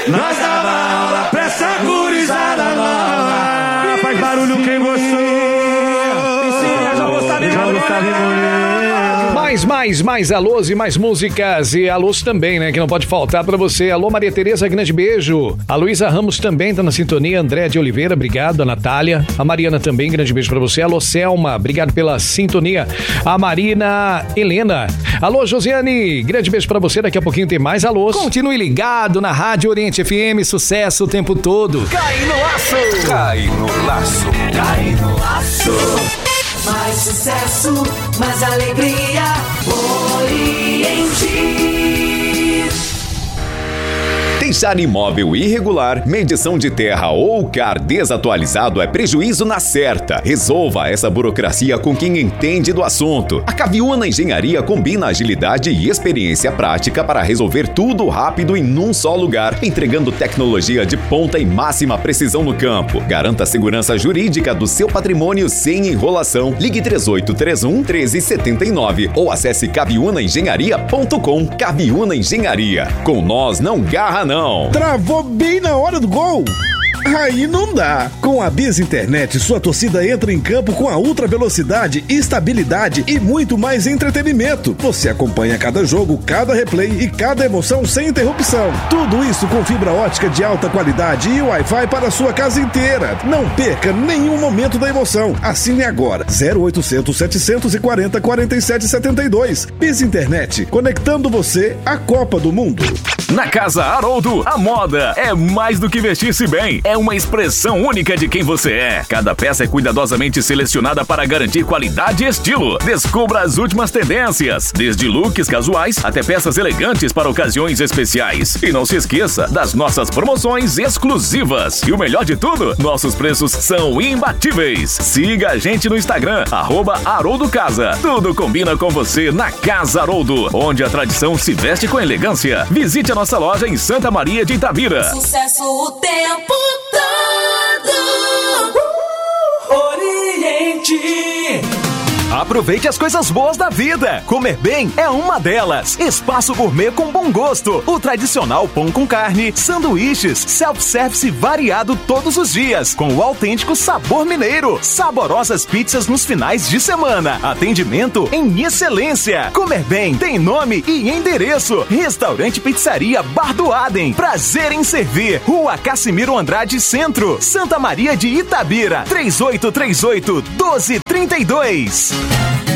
Nós dava aula pra essa gurizada nova. Faz barulho quem gostou. Mais alôs e mais músicas. E alôs também, né? Que não pode faltar pra você. Alô, Maria Tereza, grande beijo. A Luísa Ramos também tá na sintonia. André de Oliveira, obrigado. A Natália. A Mariana também, grande beijo pra você. Alô, Selma, obrigado pela sintonia. A Marina Helena. Alô, Josiane, grande beijo pra você. Daqui a pouquinho tem mais alôs. Continue ligado na Rádio Oriente FM. Sucesso o tempo todo. Cai no laço. Cai no laço. Cai no laço. Mais sucesso, mais alegria, Oriente. Deixar imóvel irregular, medição de terra ou CAR desatualizado é prejuízo na certa. Resolva essa burocracia com quem entende do assunto. A Caviúna Engenharia combina agilidade e experiência prática para resolver tudo rápido em um só lugar, entregando tecnologia de ponta e máxima precisão no campo. Garanta a segurança jurídica do seu patrimônio sem enrolação. Ligue 3831-1379 ou acesse caviunaengenharia.com. Caviúna Engenharia. Com nós não garra não. Travou bem na hora do gol? Aí não dá. Com a Biz Internet, sua torcida entra em campo com a ultra velocidade, estabilidade e muito mais entretenimento. Você acompanha cada jogo, cada replay e cada emoção sem interrupção. Tudo isso com fibra ótica de alta qualidade e Wi-Fi para a sua casa inteira. Não perca nenhum momento da emoção. Assine agora. 0800 740 4772. Biz Internet, conectando você à Copa do Mundo. Na Casa Haroldo, a moda é mais do que vestir-se bem. É uma expressão única de quem você é. Cada peça é cuidadosamente selecionada para garantir qualidade e estilo. Descubra as últimas tendências, desde looks casuais até peças elegantes para ocasiões especiais. E não se esqueça das nossas promoções exclusivas. E o melhor de tudo, nossos preços são imbatíveis. Siga a gente no Instagram, @HaroldoCasa. Tudo combina com você na Casa Haroldo, onde a tradição se veste com elegância. Visite a nossa loja em Santa Maria de Itabira. Sucesso o tempo todo. Oriente. Aproveite as coisas boas da vida. Comer bem é uma delas. Espaço Gourmet com bom gosto. O tradicional pão com carne, sanduíches, self-service variado todos os dias, com o autêntico sabor mineiro. Saborosas pizzas nos finais de semana. Atendimento em excelência. Comer bem tem nome e endereço. Restaurante Pizzaria Bar do Adem. Prazer em servir. Rua Cassimiro Andrade Centro, Santa Maria de Itabira. 3838-1232.